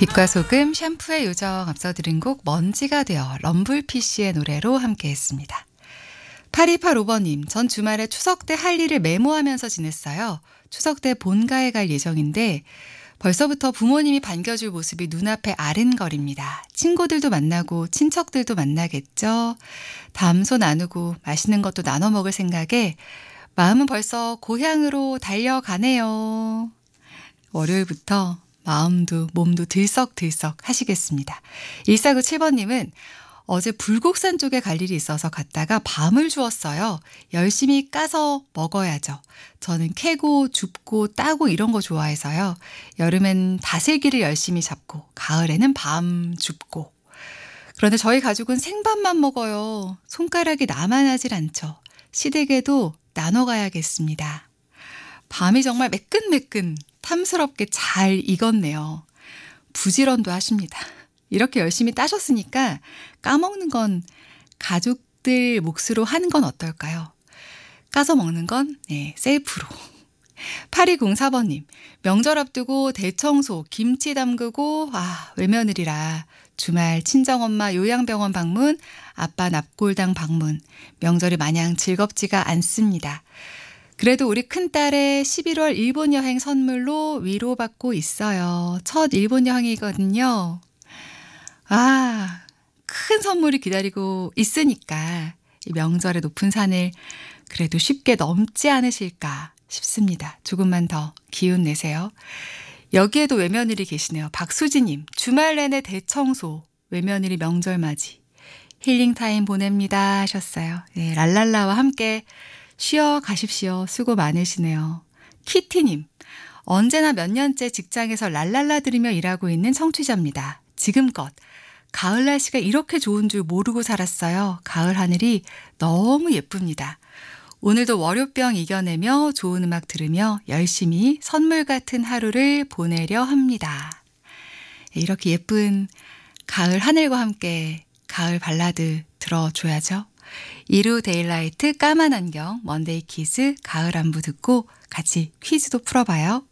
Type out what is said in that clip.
빛과 소금, 샴푸의 요정 앞서 들은 곡 먼지가 되어 럼블피쉬의 노래로 함께했습니다. 8285번님, 전 주말에 추석 때 할 일을 메모하면서 지냈어요. 추석 때 본가에 갈 예정인데 벌써부터 부모님이 반겨줄 모습이 눈앞에 아른거립니다. 친구들도 만나고 친척들도 만나겠죠. 담소 나누고 맛있는 것도 나눠 먹을 생각에 마음은 벌써 고향으로 달려가네요. 월요일부터 마음도 몸도 들썩들썩 하시겠습니다. 1497번님은 어제 불곡산 쪽에 갈 일이 있어서 갔다가 밤을 주웠어요. 열심히 까서 먹어야죠. 저는 캐고 줍고 따고 이런 거 좋아해서요. 여름엔 다슬기를 열심히 잡고 가을에는 밤 줍고. 그런데 저희 가족은 생밥만 먹어요. 손가락이 나만하질 않죠. 시댁에도 나눠 가야겠습니다. 밤이 정말 매끈매끈 탐스럽게 잘 익었네요. 부지런도 하십니다. 이렇게 열심히 따셨으니까 까먹는 건 가족들 몫으로 하는 건 어떨까요? 까서 먹는 건 셀프로. 8204번님, 명절 앞두고 대청소, 김치 담그고 외며느리라 주말 친정엄마 요양병원 방문, 아빠 납골당 방문. 명절이 마냥 즐겁지가 않습니다. 그래도 우리 큰딸의 11월 일본 여행 선물로 위로받고 있어요. 첫 일본 여행이거든요. 큰 선물이 기다리고 있으니까 이 명절의 높은 산을 그래도 쉽게 넘지 않으실까 싶습니다. 조금만 더 기운 내세요. 여기에도 외며느리 계시네요. 박수지님, 주말 내내 대청소, 외며느리 명절 맞이, 힐링타임 보냅니다 하셨어요. 네, 랄랄라와 함께 쉬어 가십시오. 수고 많으시네요. 키티님, 언제나 몇 년째 직장에서 랄랄라 들으며 일하고 있는 청취자입니다. 지금껏 가을 날씨가 이렇게 좋은 줄 모르고 살았어요. 가을 하늘이 너무 예쁩니다. 오늘도 월요병 이겨내며 좋은 음악 들으며 열심히 선물 같은 하루를 보내려 합니다. 이렇게 예쁜 가을 하늘과 함께 가을 발라드 들어줘야죠. 이루 데일라이트 까만 안경 먼데이 키즈 가을 안부 듣고 같이 퀴즈도 풀어봐요.